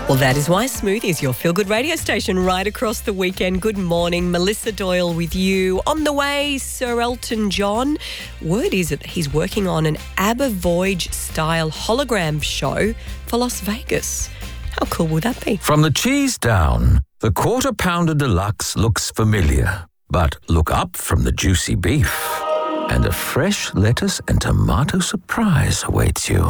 Well, that is why Smooth is your feel-good radio station right across the weekend. Good morning. Melissa Doyle with you. On the way, Sir Elton John. Word is that he's working on an ABBA Voyage-style hologram show for Las Vegas. How cool would that be? From the cheese down, the Quarter Pounder Deluxe looks familiar. But look up from the juicy beef, and a fresh lettuce and tomato surprise awaits you.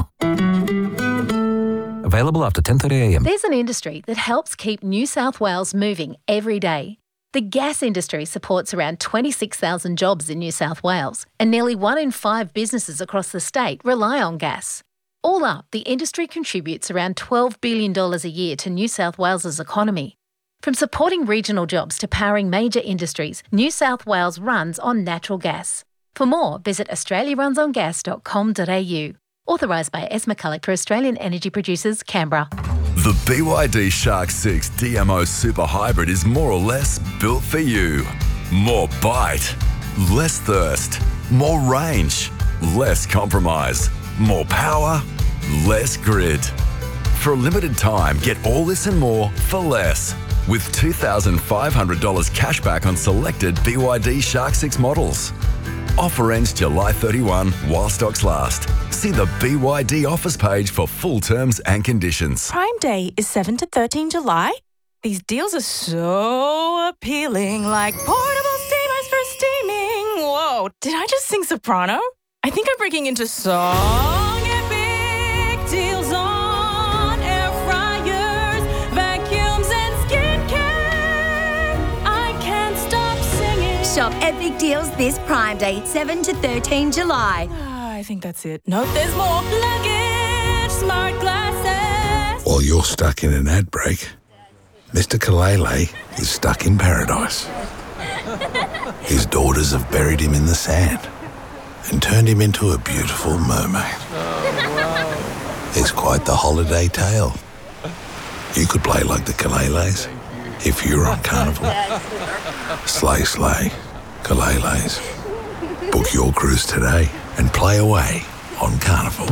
Available after 10:30am. There's an industry that helps keep New South Wales moving every day. The gas industry supports around 26,000 jobs in New South Wales, and nearly 1 in 5 businesses across the state rely on gas. All up, the industry contributes around $12 billion a year to New South Wales's economy. From supporting regional jobs to powering major industries, New South Wales runs on natural gas. For more, visit australiarunsongas.com.au. Authorised by ESMA Collector, Australian Energy Producers, Canberra. The BYD Shark 6 DMO Super Hybrid is more or less built for you. More bite, less thirst, more range, less compromise, more power, less grid. For a limited time, get all this and more for less. With $2,500 cash back on selected BYD Shark 6 models. Offer ends July 31 while stocks last. See the BYD offers page for full terms and conditions. Prime Day is 7 to 13 July. These deals are so appealing, like portable steamers for steaming. Whoa, did I just sing soprano? I think I'm breaking into song. Epic deals on air fryers, vacuums and skincare. I can't stop singing. Shop epic deals this Prime Day, 7 to 13 July. I think that's it. No, there's more. Luggage, smart glasses. While you're stuck in an ad break, Mr. Kalele is stuck in paradise. His daughters have buried him in the sand and turned him into a beautiful mermaid. It's quite the holiday tale. You could play like the Kaleles if you were on Carnival. Slay, slay, Kaleles. Book your cruise today and play away on Carnival.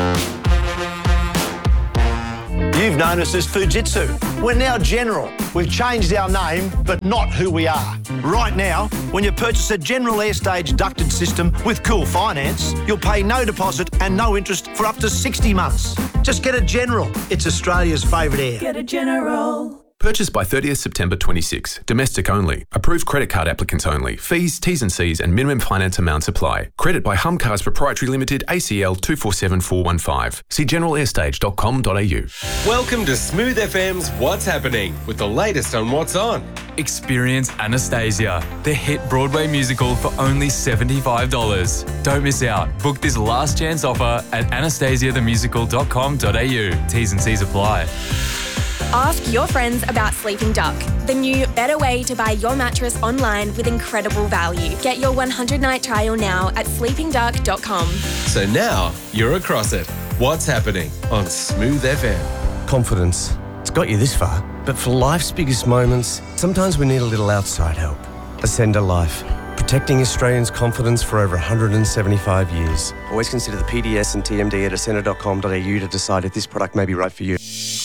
You've known us as Fujitsu. We're now General. We've changed our name, but not who we are. Right now, when you purchase a General Airstage ducted system with Cool Finance, you'll pay no deposit and no interest for up to 60 months. Just get a General. It's Australia's favourite air. Get a General. Purchased by 30th September 26. Domestic only. Approved credit card applicants only. Fees, T's and C's and minimum finance amounts apply. Credit by Humcars Proprietary Limited, ACL 247415. See generalair.stage.com.au. Welcome to Smooth FM's What's Happening with the latest on What's On. Experience Anastasia, the hit Broadway musical for only $75. Don't miss out. Book this last chance offer at anastasiathemusical.com.au. T's and C's apply. Ask your friends about Sleeping Duck, the new, better way to buy your mattress online with incredible value. Get your 100-night trial now at sleepingduck.com. So now you're across it. What's Happening on Smooth FM. Confidence. It's got you this far, but for life's biggest moments, sometimes we need a little outside help. Ascender Life. Protecting Australians' confidence for over 175 years. Always consider the PDS and TMD at ascender.com.au to decide if this product may be right for you.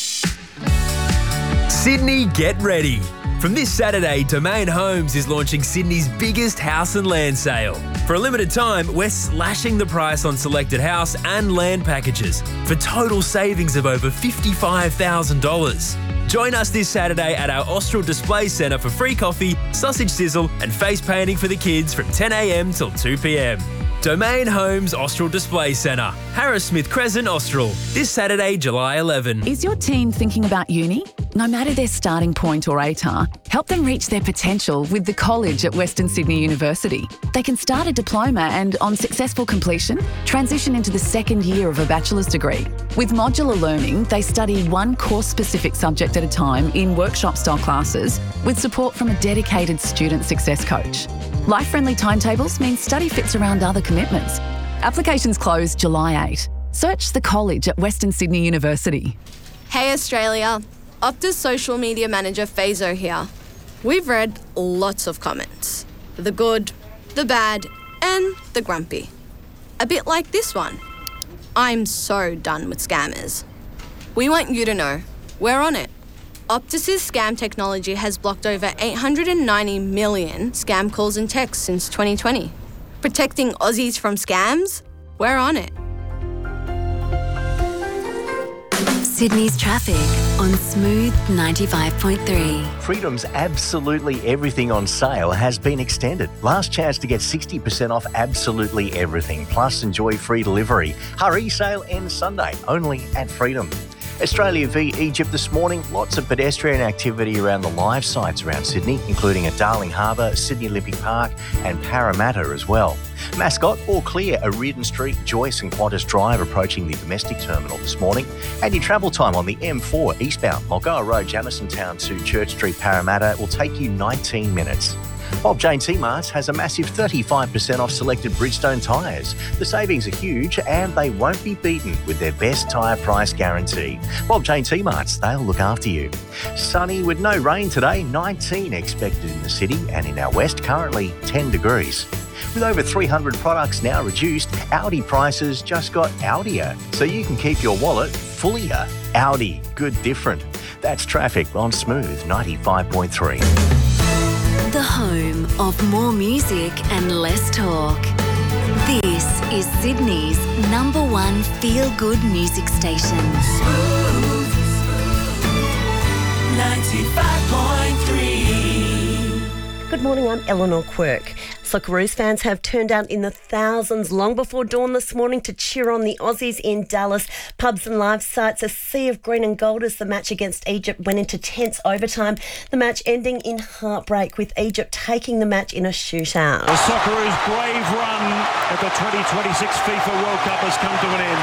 Sydney, get ready. From this Saturday, Domain Homes is launching Sydney's biggest house and land sale. For a limited time, we're slashing the price on selected house and land packages for total savings of over $55,000. Join us this Saturday at our Austral Display Centre for free coffee, sausage sizzle and face painting for the kids from 10am till 2pm. Domain Homes Austral Display Centre, Harris Smith Crescent, Austral. This Saturday, July 11. Is your teen thinking about uni? No matter their starting point or ATAR, help them reach their potential with the college at Western Sydney University. They can start a diploma and, on successful completion, transition into the second year of a bachelor's degree. With modular learning, they study one course-specific subject at a time in workshop-style classes with support from a dedicated student success coach. Life-friendly timetables mean study fits around other commitments. Applications close July 8. Search the college at Western Sydney University. Hey Australia, Optus social media manager Fazo here. We've read lots of comments. The good, the bad, and the grumpy. A bit like this one. I'm so done with scammers. We want you to know We're on it. Optus's scam technology has blocked over 890 million scam calls and texts since 2020. Protecting Aussies from scams? We're on it. Sydney's traffic on Smooth 95.3. Freedom's Absolutely Everything on sale has been extended. Last chance to get 60% off absolutely everything, plus enjoy free delivery. Hurry, sale ends Sunday, only at Freedom. Australia v Egypt this morning, lots of pedestrian activity around the live sites around Sydney, including at Darling Harbour, Sydney Olympic Park and Parramatta as well. Mascot, all clear, O'Riordan Street, Joyce and Qantas Drive approaching the domestic terminal this morning. And your travel time on the M4 eastbound, Mulgoa Road, Jamison Town to Church Street, Parramatta will take you 19 minutes. Bob Jane T-Marts has a massive 35% off selected Bridgestone tyres. The savings are huge and they won't be beaten with their best tyre price guarantee. Bob Jane T-Marts, they'll look after you. Sunny with no rain today, 19 expected in the city and in our west, currently 10 degrees. With over 300 products now reduced, Audi prices just got Audier, so you can keep your wallet fullier. Audi, good different. That's traffic on Smooth 95.3. The home of more music and less talk. This is Sydney's #1 feel-good music station. Smooth 95.3. Good morning, I'm Eleanor Quirk. Socceroos fans have turned out in the thousands long before dawn this morning to cheer on the Aussies in Dallas. Pubs and live sites, a sea of green and gold as the match against Egypt went into tense overtime. The match ending in heartbreak with Egypt taking the match in a shootout. The Socceroos' brave run at the 2026 FIFA World Cup has come to an end.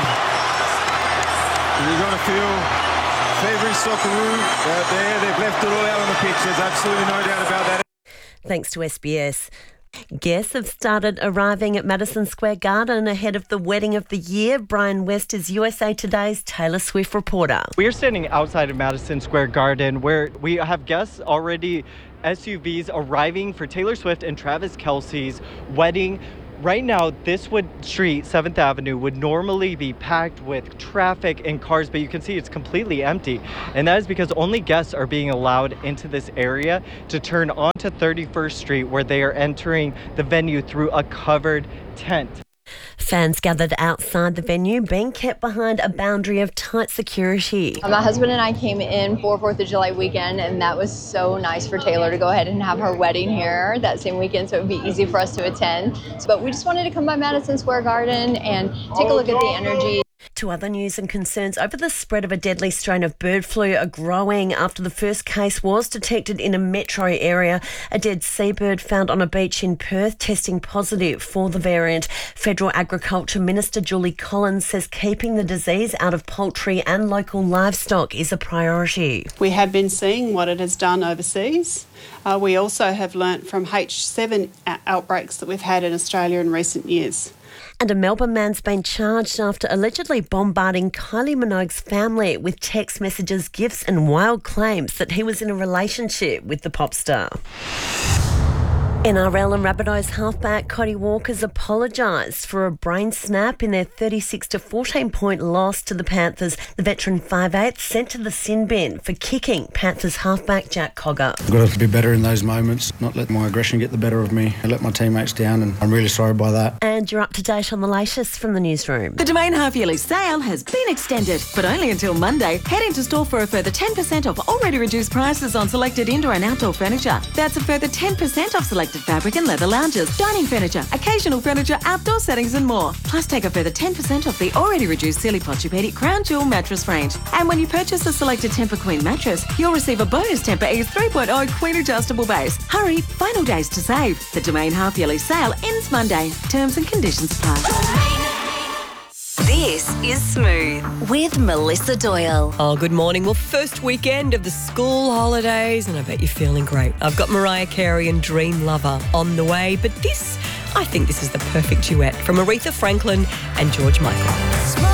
You're going to feel favourite Socceroo out there. They've left it all out on the pitch. There's absolutely no doubt about that. Thanks to SBS. Guests have started arriving at Madison Square Garden ahead of the wedding of the year. Brian West is USA Today's Taylor Swift reporter. We are standing outside of Madison Square Garden where we have guests already, SUVs arriving for Taylor Swift and Travis Kelce's wedding. Right now, this street, 7th Avenue, would normally be packed with traffic and cars, but you can see it's completely empty. And that is because only guests are being allowed into this area to turn onto 31st Street, where they are entering the venue through a covered tent. Fans gathered outside the venue, being kept behind a boundary of tight security. My husband and I came in for 4th of July weekend, and that was so nice for Taylor to go ahead and have her wedding here that same weekend, so it would be easy for us to attend. But we just wanted to come by Madison Square Garden and take a look at the energy. To other news and concerns over the spread of a deadly strain of bird flu are growing after the first case was detected in a metro area. A dead seabird found on a beach in Perth testing positive for the variant. Federal Agriculture Minister Julie Collins says keeping the disease out of poultry and local livestock is a priority. We have been seeing what it has done overseas. We also have learnt from H7 outbreaks that we've had in Australia in recent years. And a Melbourne man's been charged after allegedly bombarding Kylie Minogue's family with text messages, gifts and wild claims that he was in a relationship with the pop star. NRL and Rabbitohs halfback Cody Walker's apologised for a brain snap in their 36-14 point loss to the Panthers. The veteran 5'8" sent to the sin bin for kicking Panthers halfback Jack Cogger. I've got to be better in those moments, not let my aggression get the better of me. I let my teammates down and I'm really sorry by that. And you're up to date on the latest from the newsroom. The Domain half-yearly sale has been extended, but only until Monday. Head into store for a further 10% off already reduced prices on selected indoor and outdoor furniture. That's a further 10% off selected fabric and leather lounges, dining furniture, occasional furniture, outdoor settings and more. Plus take a further 10% off the already reduced Silly Posturepedic Crown Jewel mattress range. And when you purchase a selected Tempur Queen mattress, you'll receive a bonus Tempur Ease 3.0 Queen adjustable base. Hurry, final days to save. The Domain half-yearly sale ends Monday. Terms and conditions apply. This is Smooth with Melissa Doyle. Oh, good morning. Well, first weekend of the school holidays, and I bet you're feeling great. I've got Mariah Carey and Dream Lover on the way, but I think this is the perfect duet from Aretha Franklin and George Michael.